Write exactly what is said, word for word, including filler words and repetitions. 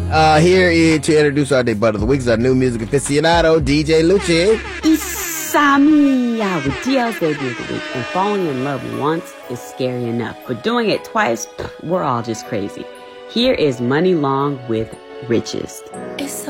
Uh, here is to introduce our debut of the week is our new music aficionado, D J Lucci. Isami with D L's debut of the week. And falling in love once is scary enough, but doing it twice, we're all just crazy. Here is Money Long with Richest. It's